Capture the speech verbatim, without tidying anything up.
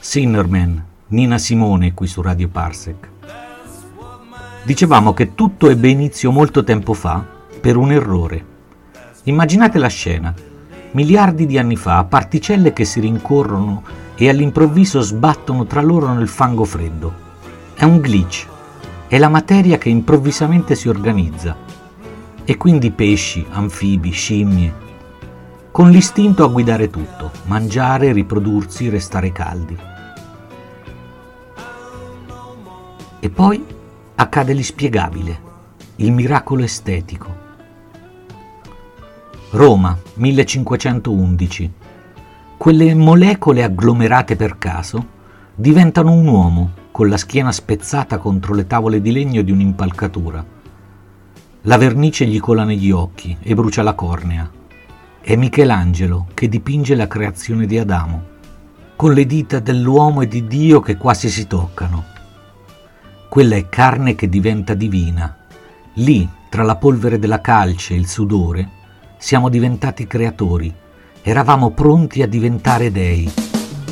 Sinnerman, Nina Simone qui su Radio Parsec. Dicevamo che tutto ebbe inizio molto tempo fa per un errore. Immaginate la scena. Miliardi di anni fa, particelle che si rincorrono e all'improvviso sbattono tra loro nel fango freddo. È un glitch. È la materia che improvvisamente si organizza. E quindi pesci, anfibi, scimmie, con l'istinto a guidare tutto, mangiare, riprodursi, restare caldi. E poi accade l'inspiegabile, il miracolo estetico. Roma, millecinquecentoundici. Quelle molecole agglomerate per caso diventano un uomo con la schiena spezzata contro le tavole di legno di un'impalcatura. La vernice gli cola negli occhi e brucia la cornea. È Michelangelo che dipinge la creazione di Adamo, con le dita dell'uomo e di Dio che quasi si toccano. Quella è carne che diventa divina. Lì, tra la polvere della calce e il sudore, siamo diventati creatori. Eravamo pronti a diventare dei.